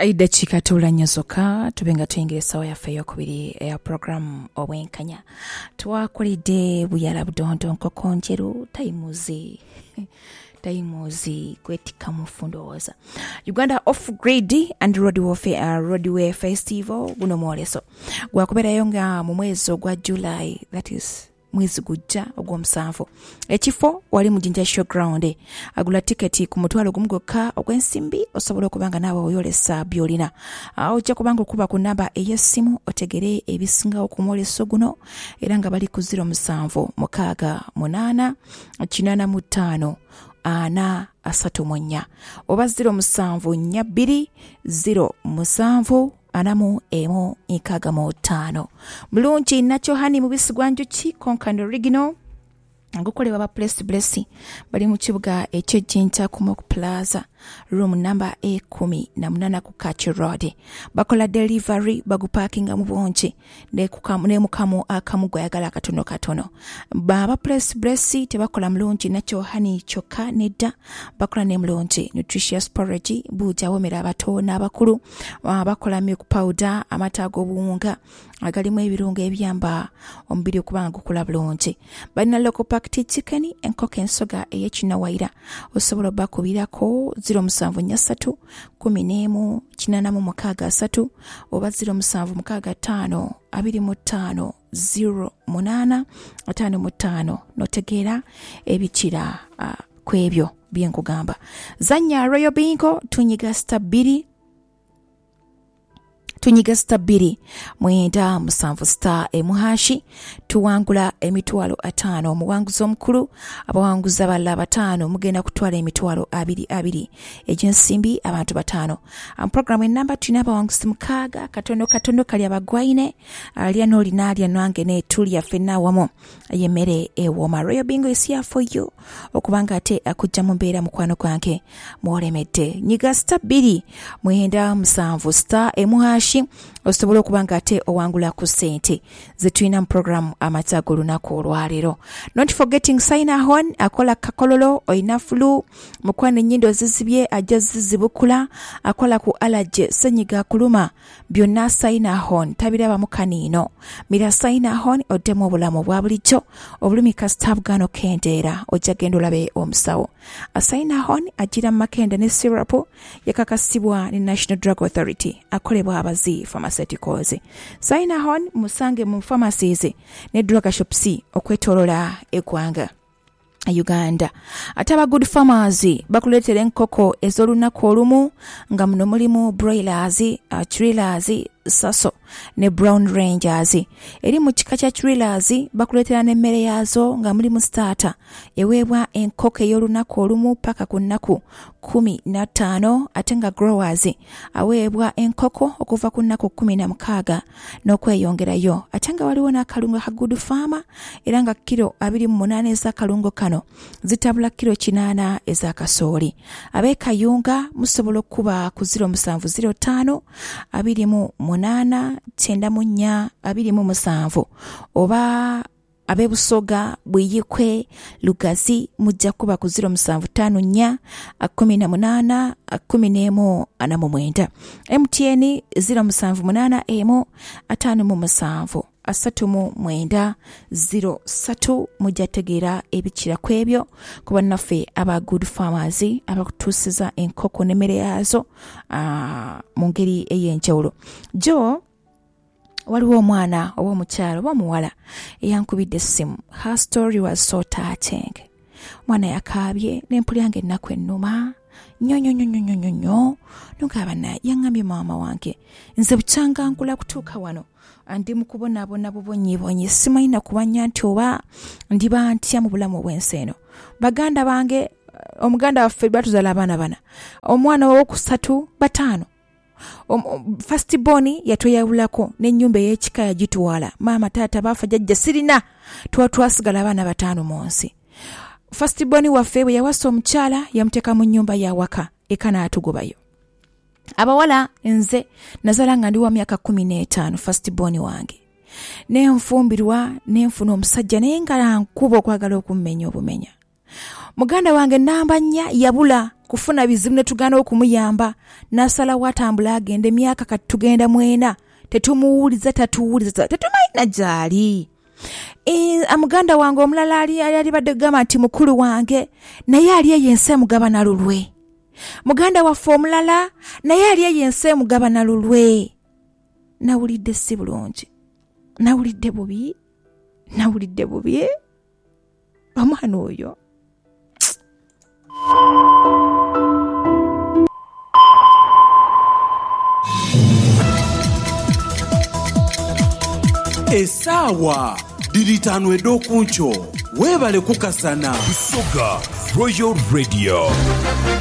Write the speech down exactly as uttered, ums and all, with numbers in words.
Idachika tulanya zoka tubenga tuyingira sawa yaffe eyokubiri eya program obwenkanya twakolidde buyala budondo nkoko njeru tayimuzi tayimuzi kwetika mufundooza Uganda Off Grid and Road Warfare uh, Roadway Festival guno mwoleso gwakuberayo nga mu mwezi gwa July, that is mwezi gujja ogw'omusanvu. Ekifo wali mu Jinja Showground. Agula tiketi ku mutwalo gumu gwokka ogw'ensimbi osobola okubanga naawe oyolesa byolina. Ojja kubanga okuba ku namba ey'essimu otegere ebisingawo ku mwoleso guno era nga bali ku zero musanvu mukaaga munaana kinaana mu ttaano ana asatu mu nnya oba zero musanvu nnya bbiri zero musanvu anamu emu nkaaga mu ttaano. Mulungi nakyo hani mubisi gwa njuki konkando original ngukolebwa ba Place Blessing bali mu kibuga eky'Ejjinja ku Mock Plaza room number A kumi na munana ku Kachi Road. Bakola delivery baguparkinga mu bungi ne kukamu ne mukamu akamu gwayagala katono katono. Baba Place Blessing tebakola mulungi nakyo hani kyokka nedda bakola ne mulungi nutritious porridge buja womera abato n'abakulu. Bakola milk powder amata ag'obuwunga agalimu ebirungo ebyamba omubiri okubanga gukula bulungi. Balina local packed chicken enkoko ensoga ey'ekinawaira osobola bakubirako zero musanvu nnya ssatu kumi n'emu kinaana mu mukaaga asatu oba zero musanvu mukaaga ttaano abiri mu ttaano zero munaana ataano mu ttaano notegeera ebikira uh, kwebyo bye nkugamba. Zanya Royal Bingo tunyiga stabiri tunyiga stabiri mwenda musanvu star emuhashi tuwangula emitwalo ataano omuwanguzi omukulu abawanguza balla bataano mugenda kutwala emitwalo abiri abiri egy'ensimbi abantu bataano. Am program enamba tulina abawanguzi mukaaga katono katono kali abagwaine alya n'olina alya nange ne tulya ffenna awamu yemmere ewooma. Royal Bingo is here for you okubanga ate akujja mu mbeera mukwano gwange mwolemedde. Nyiga stabiri mwenda musanvu star emuhashi osobola okubanga ate owangula ku ssente zetulina mu program amatago olunaku olwaleero. Not forgetting Saina Hon akola kakololo oyina flu mukwana ennyindo zizibye ajja zizibukula akola ku allergy senyiga kuluma byonna Saina Hon tabiraba mu kaniino. Mira Saina Hon oddemu obulamu bwa bulijjo obulumi kastabugano kendeera ojja genda olabe omusawo. Saina Hon agira mu makenda ne syrup yakakasibwa ne National Drug Authority akolebwa abazi pharmaceuticals. Saina Hon musange mu pharmacies ne drug shops okwetolola eggwanga Uganda. Ataba Good Farmers bakuleetera enkoko ez'olunaku olumu nga muno mulimu broilers, uh, thrillers, saso ne brown rangers. Eri mu kika kya thrillers bakuleetera n'emmere yaazo nga mulimu starter eweebwa enkoko ey'olunaku olumu paka ku nnaku kumi na ttaano ate nga growers aweebwa enkoko okuva ku nnaku kumi na mukaaga n'okweyongerayo. Ate nga waliwo n'akalungo ka Good Farmer era nga kiro abiri mu munaana ez'akalungo kano zitabula kiro kinaana ez'akasooli. Abeekayunga musobola okuba ku zero musanvu zero ttaano abiri mu munaana kyenda mu nnya abiri mu musanvu oba abebusoga bweyikwe lugazi mujja kuba ku zero musanvu ttaano nnya kumi na munaana kumi n'emu ana mu mwenda. M T N zero musanvu munaana emu ataano mu musanvu asatu mu mwenda zero ssatu mujja tegeera ebikira kwebyo kuba naffe aba Good Farmers abakutuusiza enkoko n'emmere yaazo uh, mu ngeri ey'enjawulo. Jo waliwo omwana oba omukyalo oba omuwala eyankubidde essimu. Her story was so touching. Mwana yakaabye n'empulyange ennaku ennuma nnyo nnyo nnyo nnyo nnyo nnyo nongaba naye yaŋŋambye maama wange nze bukyanga nkula kutuuka wano ndi mu kubonaabona bubonyibonyi simanyi na kumanya nti oba ndiba ntya mu bulamu obw'ensi eno. Baganda bange omuganda waffe batuzaala abaana bana omwana owokusatu bataano. Um, first born yatweyawulako n'ennyumba ey'ekika yagitwala maama taata baafa jjajja sirina tuba twasigala abaana bataano mu nsi. First born waffe bwe yawasa omukyala yamuteeka mu nnyumba ya waka eka n'atugobayo. Abawala nze nazala nga ndi wa myaka kumi n'etaano first born wange. Nenfumbirwa nenfuna omusajja naye nga nkuba okwagala okummenya obumenya. muganda wange namba nnya yabula kufuna bizibu ne tugana okumuyamba nasala watambula agende myaka kati tugenda mwena tetumuwuliza tatuwuliza tetumayina gyali. E, amuganda wange omulala ali yali badde gama nti mukulu wange naye ali yense mugabana lulwe. Muganda waffe omulala naye ali yense mugabana lulwe. Nawulidde si bulungi. Nawulidde bubi. Nawulidde bubi. Omwana oyo. Esawa diritano edokuncho webale kukasana Busoga Royal Radio.